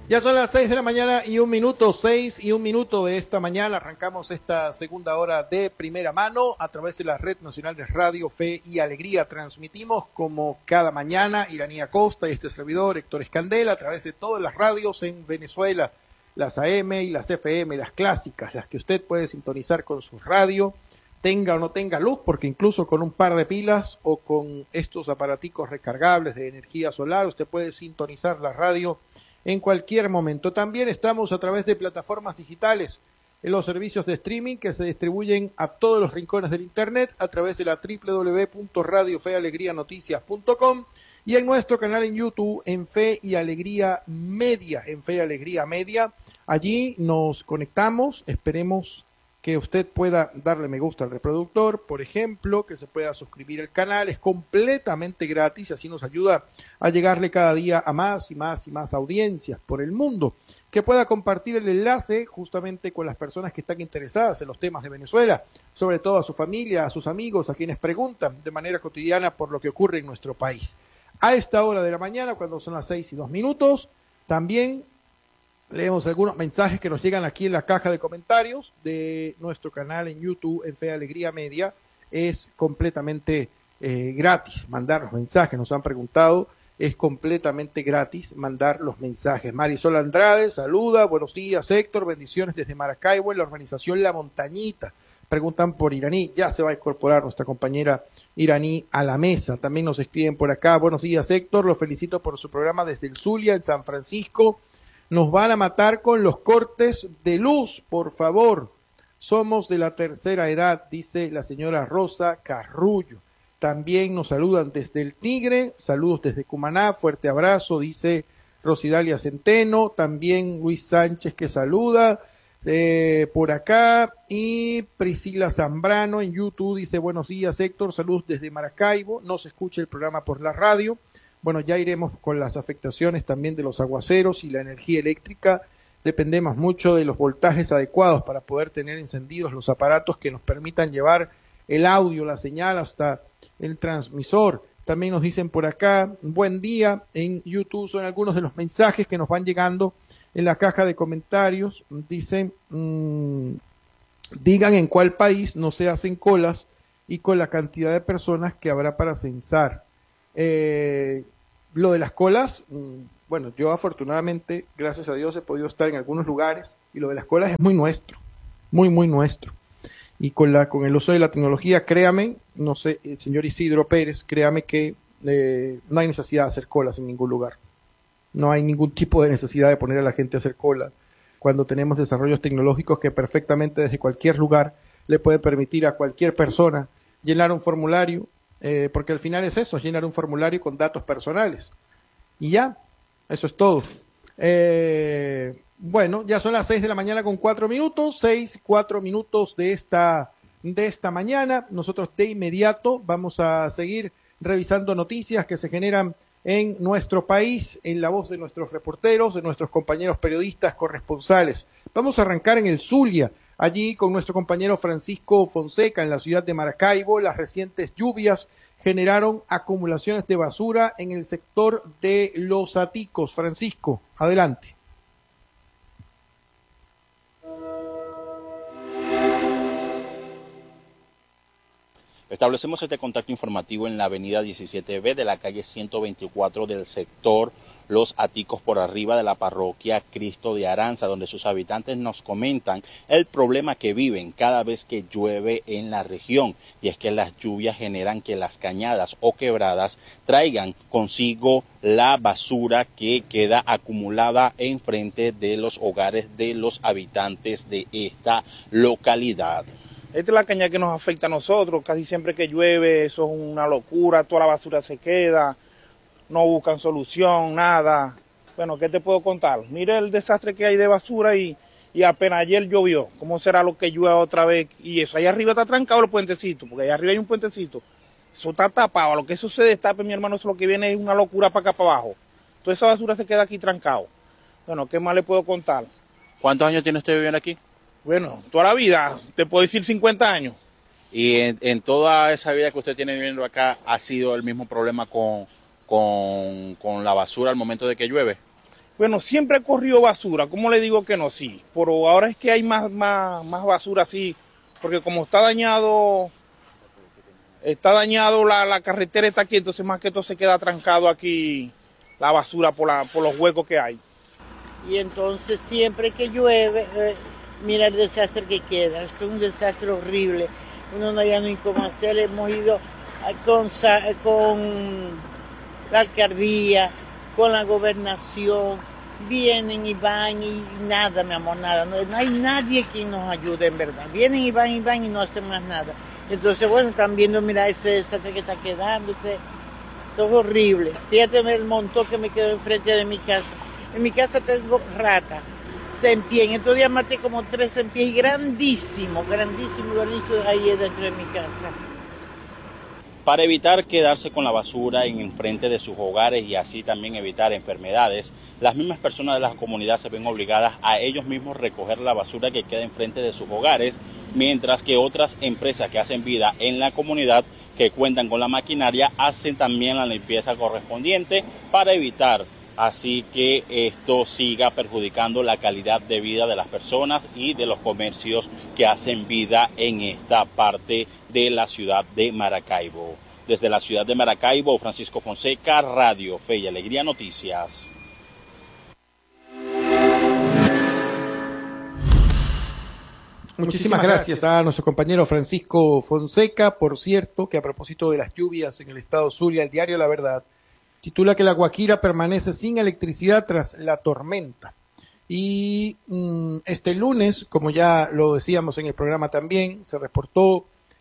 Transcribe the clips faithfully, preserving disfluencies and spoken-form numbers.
Ya son las seis de la mañana y un minuto, seis y un minuto de esta mañana. Arrancamos esta segunda hora de Primera Mano a través de la Red Nacional de Radio Fe y Alegría. Transmitimos como cada mañana Iraní Acosta y este servidor Héctor Escandela a través de todas las radios en Venezuela, las A M y las F M, las clásicas, las que usted puede sintonizar con su radio, tenga o no tenga luz, porque incluso con un par de pilas o con estos aparaticos recargables de energía solar, usted puede sintonizar la radio en cualquier momento. También estamos a través de plataformas digitales en los servicios de streaming que se distribuyen a todos los rincones del internet a través de la doble u doble u doble u punto radio fe alegría noticias punto com y en nuestro canal en YouTube en Fe y Alegría Media, en Fe y Alegría Media. Allí nos conectamos, esperemos que usted pueda darle me gusta al reproductor, por ejemplo, que se pueda suscribir al canal, es completamente gratis, así nos ayuda a llegarle cada día a más y más y más audiencias por el mundo, que pueda compartir el enlace justamente con las personas que están interesadas en los temas de Venezuela, sobre todo a su familia, a sus amigos, a quienes preguntan de manera cotidiana por lo que ocurre en nuestro país. A esta hora de la mañana, cuando son las seis y dos minutos, también leemos algunos mensajes que nos llegan aquí en la caja de comentarios de nuestro canal en YouTube, en Fe Alegría Media. Es completamente eh, gratis mandar los mensajes, nos han preguntado, es completamente gratis mandar los mensajes. Marisol Andrade, saluda, buenos días Héctor, bendiciones desde Maracaibo, en la organización La Montañita. Preguntan por Iraní, ya se va a incorporar nuestra compañera Iraní a la mesa. También nos escriben por acá, buenos días Héctor, los felicito por su programa desde el Zulia, en San Francisco. Nos van a matar con los cortes de luz, por favor. Somos de la tercera edad, dice la señora Rosa Carrullo. También nos saludan desde el Tigre, saludos desde Cumaná, fuerte abrazo, dice Rosidalia Centeno. También Luis Sánchez que saluda eh, por acá. Y Priscila Zambrano en YouTube dice buenos días Héctor, saludos desde Maracaibo. No se escucha el programa por la radio. Bueno, ya iremos con las afectaciones también de los aguaceros y la energía eléctrica. Dependemos mucho de los voltajes adecuados para poder tener encendidos los aparatos que nos permitan llevar el audio, la señal hasta el transmisor. También nos dicen por acá, buen día, en YouTube son algunos de los mensajes que nos van llegando en la caja de comentarios. Dicen, mmm, digan en cuál país no se hacen colas y con la cantidad de personas que habrá para censar. Eh, lo de las colas, bueno, yo afortunadamente, gracias a Dios, he podido estar en algunos lugares y lo de las colas es muy nuestro, muy, muy nuestro. Y con la con el uso de la tecnología, créame, no sé, el señor Isidro Pérez, créame que eh, no hay necesidad de hacer colas en ningún lugar. No hay ningún tipo de necesidad de poner a la gente a hacer cola cuando tenemos desarrollos tecnológicos que perfectamente desde cualquier lugar le pueden permitir a cualquier persona llenar un formulario. Eh, porque al final es eso, llenar un formulario con datos personales. Y ya, eso es todo. Eh, bueno, ya son las seis de la mañana con cuatro minutos, seis, cuatro minutos de esta, de esta mañana. Nosotros de inmediato vamos a seguir revisando noticias que se generan en nuestro país, en la voz de nuestros reporteros, de nuestros compañeros periodistas corresponsales. Vamos a arrancar en el Zulia. Allí con nuestro compañero Francisco Fonseca en la ciudad de Maracaibo, las recientes lluvias generaron acumulaciones de basura en el sector de Los Aticos. Francisco, adelante. Establecemos este contacto informativo en la avenida diecisiete B de la calle ciento veinticuatro del sector Los Aticos por arriba de la parroquia Cristo de Aranza, donde sus habitantes nos comentan el problema que viven cada vez que llueve en la región. Y es que las lluvias generan que las cañadas o quebradas traigan consigo la basura que queda acumulada enfrente de los hogares de los habitantes de esta localidad. Esta es la cañada que nos afecta a nosotros, casi siempre que llueve, eso es una locura, toda la basura se queda, no buscan solución, nada. Bueno, ¿qué te puedo contar? Mira el desastre que hay de basura y, y apenas ayer llovió. ¿Cómo será lo que llueva otra vez? Y eso, allá arriba está trancado el puentecito, porque allá arriba hay un puentecito. Eso está tapado, a lo que eso se destape, mi hermano, eso lo que viene es una locura para acá para abajo. Toda esa basura se queda aquí trancado. Bueno, ¿qué más le puedo contar? ¿Cuántos años tiene usted viviendo aquí? Bueno, toda la vida, te puedo decir cincuenta años. Y en, en toda esa vida que usted tiene viviendo acá, ¿ha sido el mismo problema con, con, con la basura al momento de que llueve? Bueno, siempre corrió basura, ¿cómo le digo que no? Sí, pero ahora es que hay más, más, más basura así, porque como está dañado, está dañado la, la carretera está aquí, entonces más que todo se queda trancado aquí la basura por, la, por los huecos que hay. Y entonces siempre que llueve, eh, mira el desastre que queda, esto es un desastre horrible, uno no ya no hay cómo hacer, hemos ido con, con la alcaldía, con la gobernación, vienen y van y nada, mi amor, nada, no, no hay nadie que nos ayude en verdad, vienen y van y van y no hacen más nada. Entonces, bueno, están viendo, mira ese desastre que está quedando, esto es horrible. Fíjate el montón que me quedó enfrente de mi casa. En mi casa tengo rata, cempien, estos días maté como tres cempien, grandísimo, grandísimo, grandísimo, ahí dentro de mi casa. Para evitar quedarse con la basura en enfrente de sus hogares y así también evitar enfermedades, las mismas personas de la comunidad se ven obligadas a ellos mismos recoger la basura que queda enfrente de sus hogares, mientras que otras empresas que hacen vida en la comunidad, que cuentan con la maquinaria, hacen también la limpieza correspondiente para evitar así que esto siga perjudicando la calidad de vida de las personas y de los comercios que hacen vida en esta parte de la ciudad de Maracaibo. Desde la ciudad de Maracaibo, Francisco Fonseca, Radio Fe y Alegría Noticias. Muchísimas gracias a nuestro compañero Francisco Fonseca. Por cierto, que a propósito de las lluvias en el estado Zulia, el diario La Verdad titula que La Guajira permanece sin electricidad tras la tormenta. Y mmm, este lunes, como ya lo decíamos en el programa también, se reportó,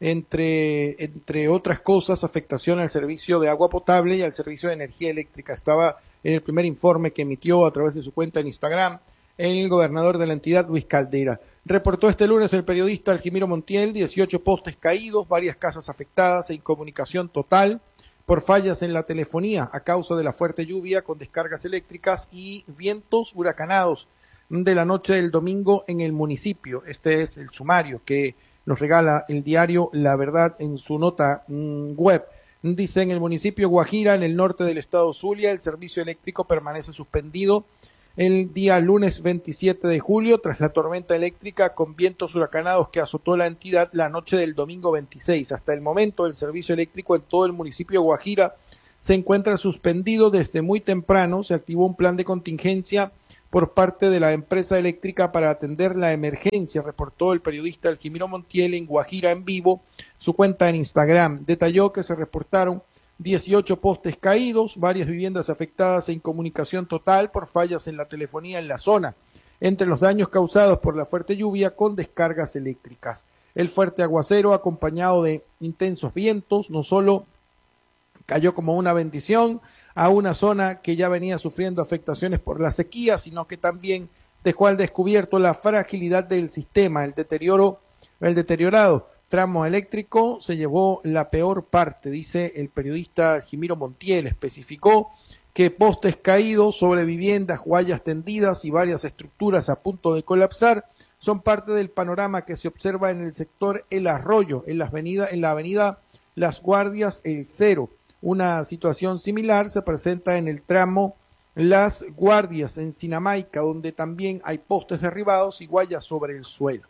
entre, entre otras cosas, afectación al servicio de agua potable y al servicio de energía eléctrica. Estaba en el primer informe que emitió a través de su cuenta en Instagram el gobernador de la entidad, Luis Caldera. Reportó este lunes el periodista Algimiro Montiel, dieciocho postes caídos, varias casas afectadas e incomunicación total por fallas en la telefonía a causa de la fuerte lluvia con descargas eléctricas y vientos huracanados de la noche del domingo en el municipio. Este es el sumario que nos regala el diario La Verdad en su nota mmm, web. Dice: en el municipio Guajira, en el norte del estado Zulia, el servicio eléctrico permanece suspendido el día lunes veintisiete de julio tras la tormenta eléctrica con vientos huracanados que azotó la entidad la noche del domingo veintiséis. Hasta el momento, el servicio eléctrico en todo el municipio de Guajira se encuentra suspendido desde muy temprano. Se activó un plan de contingencia por parte de la empresa eléctrica para atender la emergencia, reportó el periodista Algimiro Montiel en Guajira en Vivo, su cuenta en Instagram. Detalló que se reportaron dieciocho postes caídos, varias viviendas afectadas e incomunicación total por fallas en la telefonía en la zona, entre los daños causados por la fuerte lluvia con descargas eléctricas. El fuerte aguacero, acompañado de intensos vientos, no solo cayó como una bendición a una zona que ya venía sufriendo afectaciones por la sequía, sino que también dejó al descubierto la fragilidad del sistema, el deterioro, el deteriorado tramo eléctrico se llevó la peor parte, dice el periodista Jimiro Montiel. Especificó que postes caídos sobre viviendas, guayas tendidas y varias estructuras a punto de colapsar son parte del panorama que se observa en el sector El Arroyo, en la avenida, en la avenida Las Guardias El Cero. Una situación similar se presenta en el tramo Las Guardias en Sinamaica, donde también hay postes derribados y guayas sobre el suelo.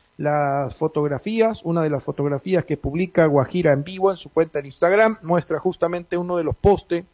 Las fotografías, una de las fotografías que publica Guajira en Vivo en su cuenta en Instagram, muestra justamente uno de los postes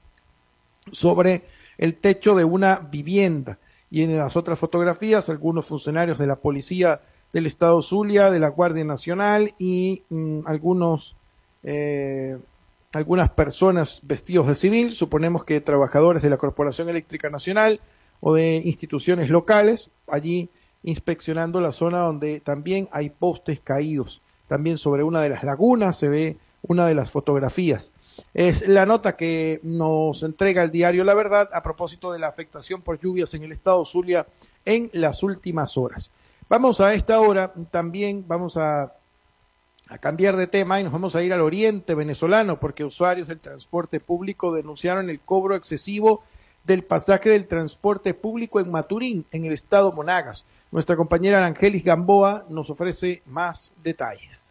sobre el techo de una vivienda. Y en las otras fotografías, algunos funcionarios de la policía del estado Zulia, de la Guardia Nacional y mmm, algunos, eh, algunas personas vestidos de civil, suponemos que trabajadores de la Corporación Eléctrica Nacional o de instituciones locales, allí inspeccionando la zona donde también hay postes caídos. También sobre una de las lagunas se ve una de las fotografías. Es la nota que nos entrega el diario La Verdad a propósito de la afectación por lluvias en el estado Zulia en las últimas horas. Vamos a esta hora, también vamos a, a cambiar de tema y nos vamos a ir al oriente venezolano, porque usuarios del transporte público denunciaron el cobro excesivo del pasaje del transporte público en Maturín, en el estado Monagas. Nuestra compañera Arangelis Gamboa nos ofrece más detalles.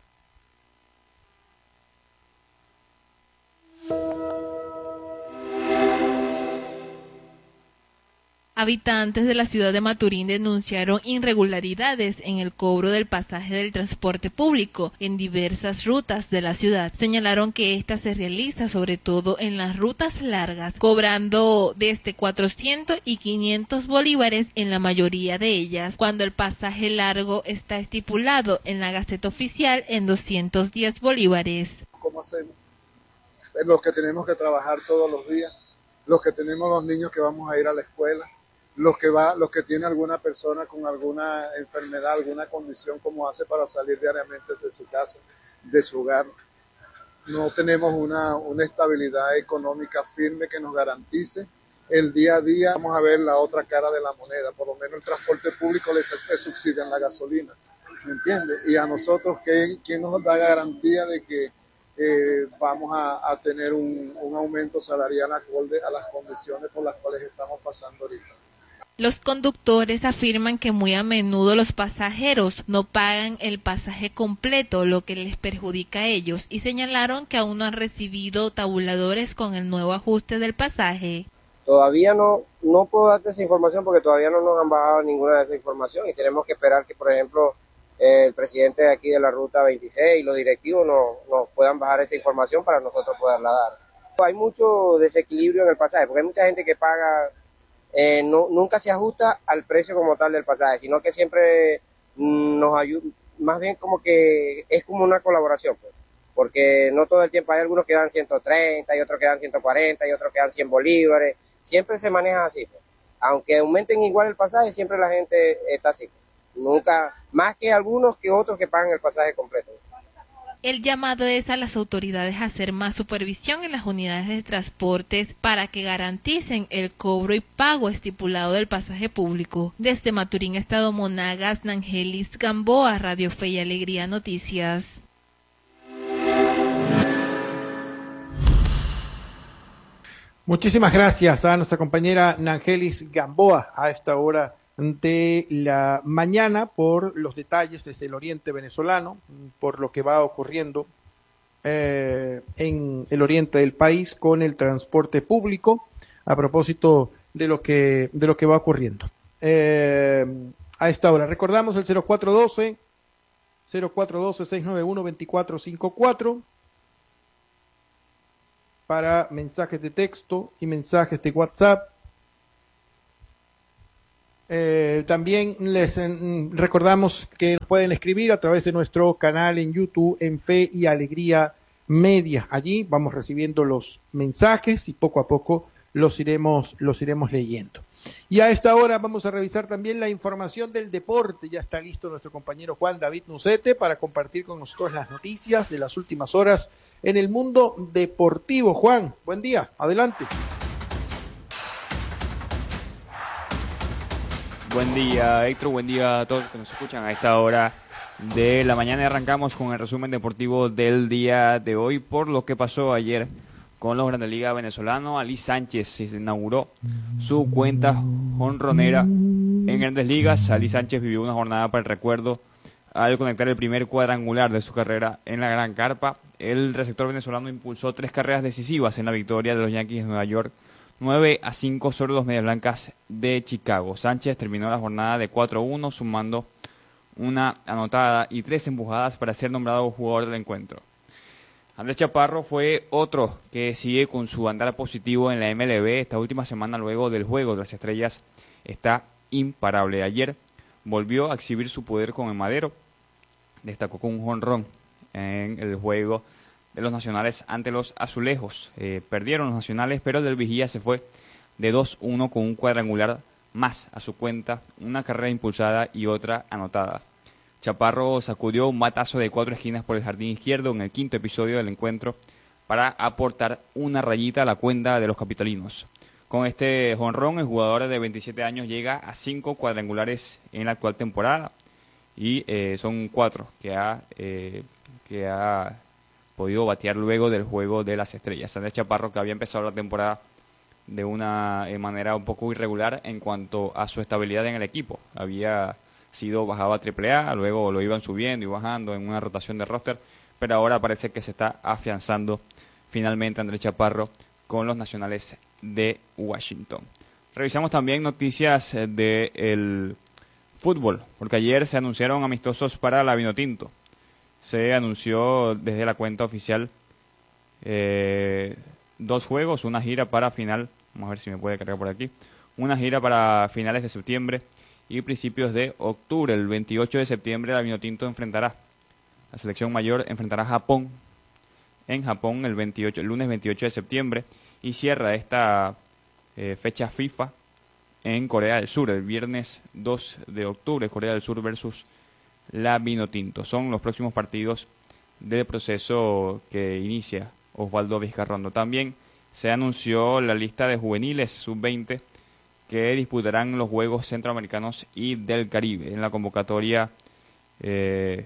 Habitantes de la ciudad de Maturín denunciaron irregularidades en el cobro del pasaje del transporte público en diversas rutas de la ciudad. Señalaron que esta se realiza sobre todo en las rutas largas, cobrando desde cuatrocientos y quinientos bolívares en la mayoría de ellas, cuando el pasaje largo está estipulado en la Gaceta Oficial en doscientos diez bolívares. ¿Cómo hacemos? Los que tenemos que trabajar todos los días, los que tenemos los niños que vamos a ir a la escuela, los que va, los que tiene alguna persona con alguna enfermedad, alguna condición, como hace para salir diariamente de su casa, de su hogar. No tenemos una, una estabilidad económica firme que nos garantice el día a día. Vamos a ver la otra cara de la moneda, por lo menos el transporte público le subsidia la gasolina, ¿me entiendes? Y a nosotros, ¿qué, quién nos da garantía de que eh, vamos a, a tener un, un aumento salarial acorde a las condiciones por las cuales estamos pasando ahorita? Los conductores afirman que muy a menudo los pasajeros no pagan el pasaje completo, lo que les perjudica a ellos, y señalaron que aún no han recibido tabuladores con el nuevo ajuste del pasaje. Todavía no, no puedo darte esa información porque todavía no nos han bajado ninguna de esa información y tenemos que esperar que, por ejemplo, eh, el presidente de aquí de la Ruta veintiséis y los directivos nos, nos puedan bajar esa información para nosotros poderla dar. Hay mucho desequilibrio en el pasaje porque hay mucha gente que paga... Eh, no, nunca se ajusta al precio como tal del pasaje, sino que siempre nos ayuda, más bien como que es como una colaboración, pues, porque no todo el tiempo, hay algunos que dan ciento treinta y otros que dan ciento cuarenta y otros que dan cien bolívares, siempre se maneja así, pues. Aunque aumenten igual el pasaje, siempre la gente está así, pues. Nunca, más que algunos que otros que pagan el pasaje completo. El llamado es a las autoridades a hacer más supervisión en las unidades de transportes para que garanticen el cobro y pago estipulado del pasaje público. Desde Maturín, Estado Monagas, Nangelis Gamboa, Radio Fe y Alegría Noticias. Muchísimas gracias a nuestra compañera Nangelis Gamboa a esta hora de la mañana por los detalles desde el oriente venezolano, por lo que va ocurriendo eh, en el oriente del país con el transporte público, a propósito de lo que, de lo que va ocurriendo. Eh, a esta hora, recordamos el cero cuatro uno dos, cero cuatro uno dos, seis nueve uno, dos cuatro cinco cuatro para mensajes de texto y mensajes de WhatsApp. Eh, también les eh, recordamos que pueden escribir a través de nuestro canal en YouTube en Fe y Alegría Media. Allí vamos recibiendo los mensajes y poco a poco los iremos, los iremos leyendo. Y a esta hora vamos a revisar también la información del deporte. Ya está listo nuestro compañero Juan David Nucete para compartir con nosotros las noticias de las últimas horas en el mundo deportivo. Juan, buen día, adelante. Buen día, Héctor, buen día a todos los que nos escuchan a esta hora de la mañana. Arrancamos con el resumen deportivo del día de hoy por lo que pasó ayer con los Grandes Ligas venezolanos. Ali Sánchez se inauguró su cuenta jonronera en Grandes Ligas. Ali Sánchez vivió una jornada para el recuerdo al conectar el primer cuadrangular de su carrera en la Gran Carpa. El receptor venezolano impulsó tres carreras decisivas en la victoria de los Yankees de Nueva York, nueve a cinco sobre los Medias Blancas de Chicago. Sánchez terminó la jornada de cuatro a uno, sumando una anotada y tres empujadas para ser nombrado jugador del encuentro. Andrés Chaparro fue otro que sigue con su andar positivo en la M L B. Esta última semana, luego del Juego de las Estrellas, está imparable. Ayer volvió a exhibir su poder con el madero. Destacó con un jonrón en el juego de los Nacionales ante los Azulejos. Eh, perdieron los Nacionales, pero el del Vigía se fue de dos uno con un cuadrangular más a su cuenta, una carrera impulsada y otra anotada. Chaparro sacudió un batazo de cuatro esquinas por el jardín izquierdo en el quinto episodio del encuentro para aportar una rayita a la cuenta de los capitalinos. Con este jonrón, el jugador de veintisiete años llega a cinco cuadrangulares en la actual temporada y eh, son cuatro que ha, eh, que ha podido batear luego del Juego de las Estrellas. Andrés Chaparro, que había empezado la temporada de una manera un poco irregular en cuanto a su estabilidad en el equipo. Había sido bajado a triple A, luego lo iban subiendo y bajando en una rotación de roster, pero ahora parece que se está afianzando finalmente Andrés Chaparro con los Nacionales de Washington. Revisamos también noticias del fútbol, porque ayer se anunciaron amistosos para la Vinotinto. Se anunció desde la cuenta oficial eh, dos juegos, una gira para final, vamos a ver si me puede cargar por aquí, una gira para finales de septiembre y principios de octubre. El veintiocho de septiembre la Vinotinto enfrentará, la selección mayor enfrentará a Japón, en Japón el veintiocho, el lunes veintiocho de septiembre, y cierra esta eh, fecha FIFA en Corea del Sur, el viernes dos de octubre, Corea del Sur versus la Vinotinto. Son los próximos partidos del proceso que inicia Osvaldo Vizcarrondo. También se anunció la lista de juveniles sub veinte que disputarán los Juegos Centroamericanos y del Caribe. En la convocatoria, eh,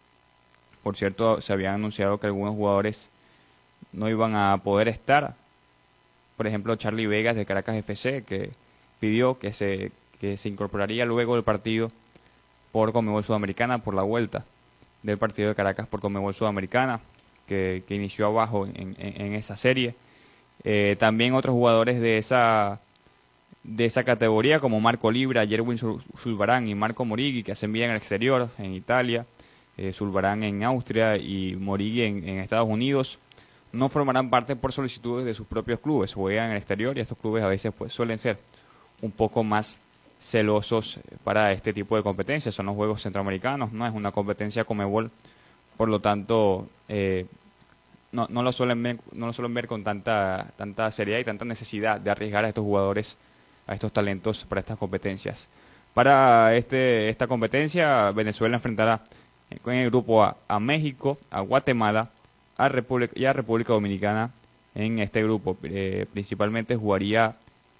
por cierto, se habían anunciado que algunos jugadores no iban a poder estar. Por ejemplo, Charlie Vegas de Caracas F C, que pidió que se, que se incorporaría luego del partido por Conmebol Sudamericana, por la vuelta del partido de Caracas por Conmebol Sudamericana, que, que inició abajo en, en, en esa serie. Eh, también otros jugadores de esa de esa categoría, como Marco Libra, Yerwin Zulbarán y Marco Morigui, que hacen bien en el exterior, en Italia, eh, Zulbarán en Austria y Morigui en, en Estados Unidos, no formarán parte por solicitudes de sus propios clubes, juegan en el exterior y estos clubes a veces pues suelen ser un poco más celosos para este tipo de competencias. Son los Juegos Centroamericanos, no es una competencia Conmebol, por lo tanto eh, no, no lo suelen ver, no lo suelen ver con tanta tanta seriedad y tanta necesidad de arriesgar a estos jugadores, a estos talentos para estas competencias. Para este esta competencia, Venezuela enfrentará en el grupo A a México, a Guatemala, a República y a República Dominicana. En este grupo eh, principalmente jugaría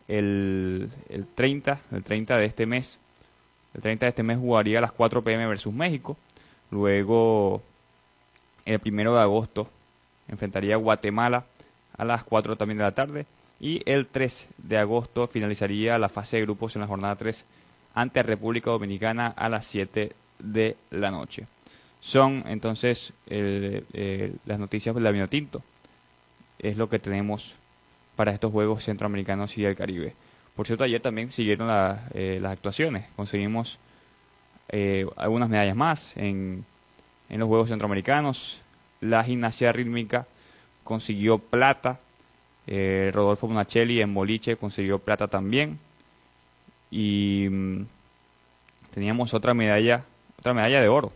el, el treinta, el treinta de este mes. El treinta de este mes jugaría a las cuatro pe eme versus México. Luego, el primero de agosto, enfrentaría a Guatemala a las cuatro también de la tarde. Y el tres de agosto finalizaría la fase de grupos en la jornada tres ante República Dominicana a las siete de la noche. Son entonces el, eh, las noticias de la Vinotinto. Es lo que tenemos para estos Juegos Centroamericanos y del Caribe. Por cierto, ayer también siguieron la, eh, las actuaciones. Conseguimos eh, algunas medallas más en, en los Juegos Centroamericanos. La gimnasia rítmica consiguió plata. Eh, Rodolfo Bonachelli en boliche consiguió plata también. Y mmm, teníamos otra medalla, otra medalla de oro